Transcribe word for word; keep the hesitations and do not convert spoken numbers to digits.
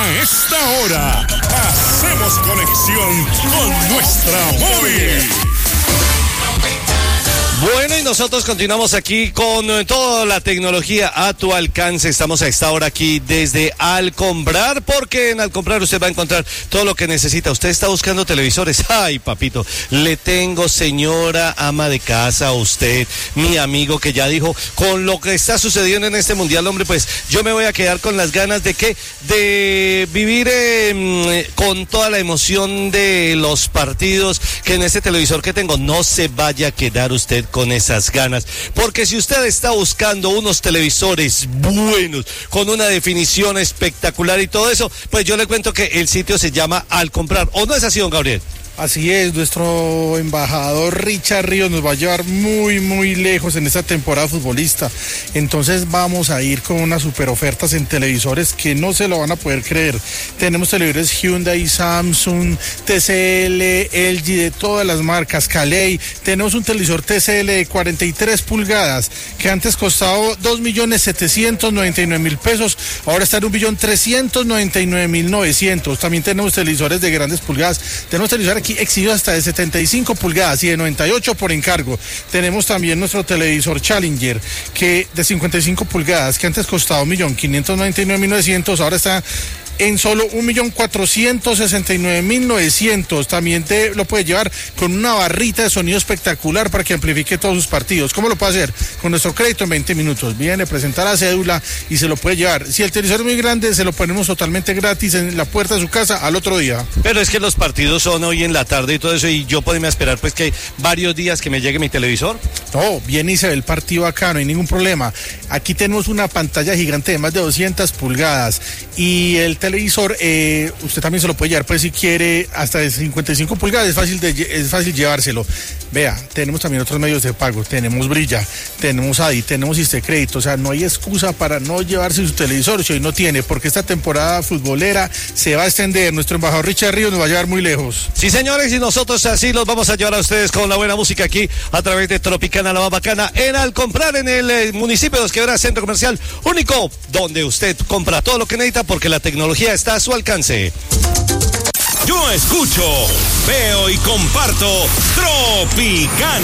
A esta hora, hacemos conexión con nuestra móvil. Bueno, y nosotros continuamos aquí con toda la tecnología a tu alcance. Estamos a esta hora aquí desde Alcombrar, porque en Alcombrar usted va a encontrar todo lo que necesita. Usted está buscando televisores. Ay, papito, le tengo, señora ama de casa, a usted, mi amigo, que ya dijo, con lo que está sucediendo en este mundial, hombre, pues yo me voy a quedar con las ganas de que, de vivir eh, con toda la emoción de los partidos, que en este televisor que tengo no se vaya a quedar usted con esas ganas, porque si usted está buscando unos televisores buenos, con una definición espectacular y todo eso, pues yo le cuento que el sitio se llama Alcombrar. ¿O no es así, don Gabriel? Así es, nuestro embajador Richard Ríos nos va a llevar muy, muy lejos en esta temporada futbolista. Entonces vamos a ir con unas super ofertas en televisores que no se lo van a poder creer. Tenemos televisores Hyundai, Samsung, T C L, L G, de todas las marcas, Calei. Tenemos un televisor T C L de cuarenta y tres pulgadas que antes costaba dos millones setecientos noventa y nueve mil pesos, ahora está en un millón trescientos noventa y nueve mil novecientos. También tenemos televisores de grandes pulgadas. Tenemos televisores aquí exhibido hasta de setenta y cinco pulgadas y de noventa y ocho por encargo. Tenemos también nuestro televisor Challenger, que de cincuenta y cinco pulgadas, que antes costaba un millón quinientos noventa y nueve mil novecientos, ahora está en solo un millón cuatrocientos sesenta y nueve mil novecientos. También te lo puedes llevar con una barrita de sonido espectacular para que amplifique todos sus partidos. ¿Cómo lo puede hacer? Con nuestro crédito en veinte minutos. Viene, presenta la cédula y se lo puede llevar. Si el televisor es muy grande, se lo ponemos totalmente gratis en la puerta de su casa al otro día. Pero es que los partidos son hoy en la tarde y todo eso, y yo podría esperar pues que hay varios días que me llegue mi televisor. No, viene y se ve el partido acá, no hay ningún problema. Aquí tenemos una pantalla gigante de más de doscientas pulgadas y el televisor, eh, usted también se lo puede llevar, pues si quiere, hasta de cincuenta y cinco pulgadas, es fácil, de, es fácil llevárselo. Vea, tenemos también otros medios de pago, tenemos Brilla, tenemos A D I, tenemos Crédito, o sea, no hay excusa para no llevarse su televisor si hoy no tiene, porque esta temporada futbolera se va a extender. Nuestro embajador Richard Ríos nos va a llevar muy lejos. Sí, señores, y nosotros así los vamos a llevar a ustedes con la buena música aquí a través de Tropicana, la más bacana, en Alcombrar, en el eh, municipio de Dos Quebradas, centro comercial único, donde usted compra todo lo que necesita, porque la tecnología está a su alcance. Yo escucho, veo y comparto Tropicana.